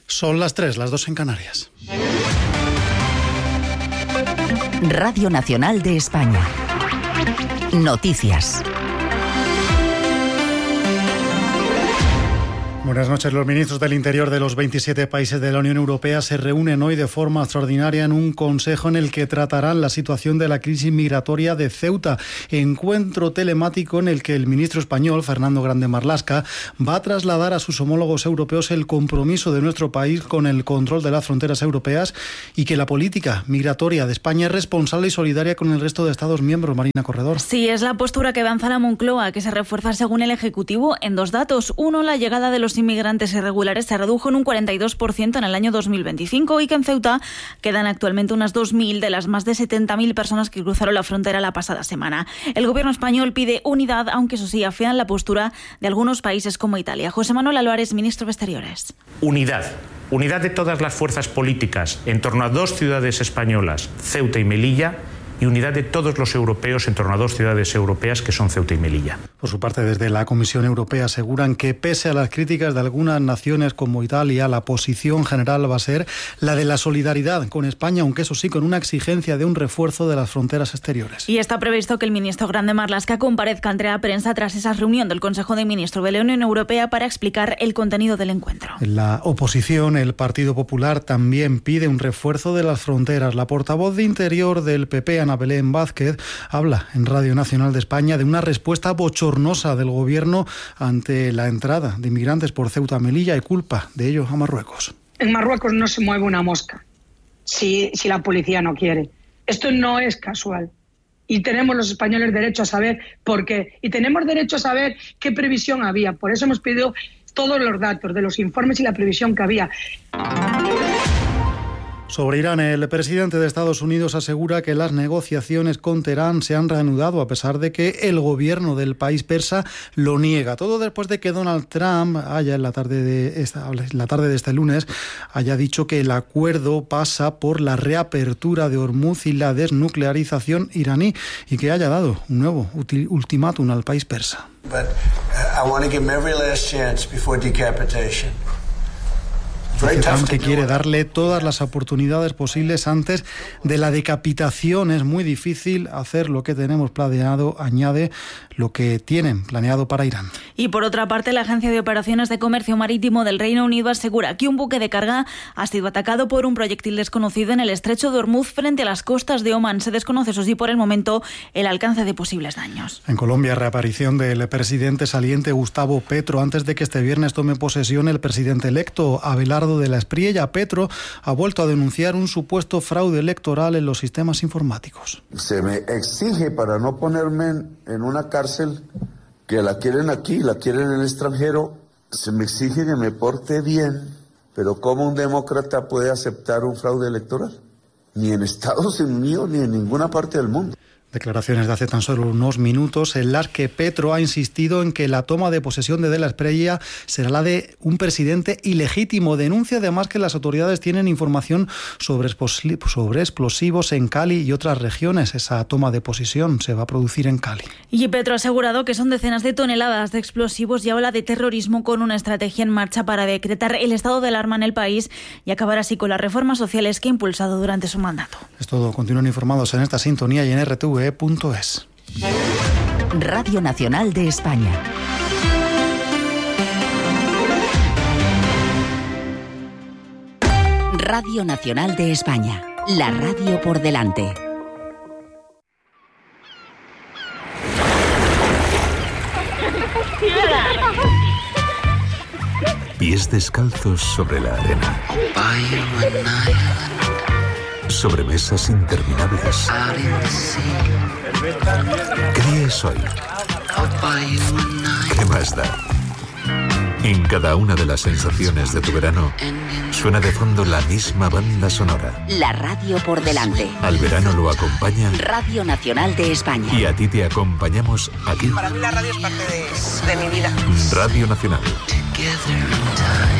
Son las 3, las 2 en Canarias. Radio Nacional de España. Noticias. Buenas noches. Los ministros del Interior de los 27 países de la Unión Europea se reúnen hoy de forma extraordinaria en un consejo en el que tratarán la situación de la crisis migratoria de Ceuta. Encuentro telemático en el que el ministro español, Fernando Grande Marlaska, va a trasladar a sus homólogos europeos el compromiso de nuestro país con el control de las fronteras europeas y que la política migratoria de España es responsable y solidaria con el resto de Estados miembros. Marina Corredor. Sí, es la postura que avanza la Moncloa, que se refuerza según el Ejecutivo en dos datos. Uno, la llegada de los inmigrantes irregulares se redujo en un 42% en el año 2025 y que en Ceuta quedan actualmente unas 2.000 de las más de 70.000 personas que cruzaron la frontera la pasada semana. El gobierno español pide unidad, aunque eso sí, afían la postura de algunos países como Italia. José Manuel Álvarez, ministro de Exteriores. Unidad de todas las fuerzas políticas en torno a dos ciudades españolas, Ceuta y Melilla, y unidad de todos los europeos en torno a dos ciudades europeas que son Ceuta y Melilla. Por su parte, desde la Comisión Europea aseguran que pese a las críticas de algunas naciones como Italia, la posición general va a ser la de la solidaridad con España, aunque eso sí, con una exigencia de un refuerzo de las fronteras exteriores. Y está previsto que el ministro Grande Marlaska comparezca ante la prensa tras esa reunión del Consejo de Ministros de la Unión Europea para explicar el contenido del encuentro. En la oposición, el Partido Popular también pide un refuerzo de las fronteras. La portavoz de Interior del PP, Ana Belén Vázquez, habla en Radio Nacional de España de una respuesta bochornosa del gobierno ante la entrada de inmigrantes por Ceuta, Melilla y culpa de ello a Marruecos. En Marruecos no se mueve una mosca si la policía no quiere. Esto no es casual. Y tenemos los españoles derecho a saber por qué. Y tenemos derecho a saber qué previsión había. Por eso hemos pedido todos los datos de los informes y la previsión que había. Sobre Irán, el presidente de Estados Unidos asegura que las negociaciones con Teherán se han reanudado a pesar de que el gobierno del país persa lo niega. Todo después de que Donald Trump en la tarde de este lunes haya dicho que el acuerdo pasa por la reapertura de Hormuz y la desnuclearización iraní y que haya dado un nuevo ultimátum al país persa. I want to give him every last chance before decapitation. Trump que quiere darle todas las oportunidades posibles antes de la decapitación. Es muy difícil hacer lo que tenemos planeado, añade lo que tienen planeado para Irán. Y por otra parte, la Agencia de Operaciones de Comercio Marítimo del Reino Unido asegura que un buque de carga ha sido atacado por un proyectil desconocido en el estrecho de Hormuz frente a las costas de Omán. Se desconoce, eso sí, por el momento, el alcance de posibles daños. En Colombia, reaparición del presidente saliente Gustavo Petro. Antes de que este viernes tome posesión el presidente electo Abelardo de la Espriella, Petro ha vuelto a denunciar un supuesto fraude electoral en los sistemas informáticos. Se me exige, para no ponerme en una cárcel, que la quieren aquí, la quieren en el extranjero, se me exige que me porte bien, pero ¿cómo un demócrata puede aceptar un fraude electoral? Ni en Estados Unidos ni en ninguna parte del mundo. Declaraciones de hace tan solo unos minutos en las que Petro ha insistido en que la toma de posesión de la Espriella será la de un presidente ilegítimo. Denuncia además que las autoridades tienen información sobre explosivos en Cali y otras regiones. Esa toma de posesión se va a producir en Cali. Y Petro ha asegurado que son decenas de toneladas de explosivos y habla de terrorismo con una estrategia en marcha para decretar el estado de alarma en el país y acabar así con las reformas sociales que ha impulsado durante su mandato. Es todo. Continúen informados en esta sintonía y en RTV.es. Radio Nacional de España. Radio Nacional de España. La radio por delante. Pies descalzos sobre la arena. Sobremesas interminables. ¿Qué día es hoy? ¿Qué más da? En cada una de las sensaciones de tu verano suena de fondo la misma banda sonora. La radio por delante. Al verano lo acompaña Radio Nacional de España. Y a ti te acompañamos aquí. Para mí la radio es parte de mi vida. Radio Nacional.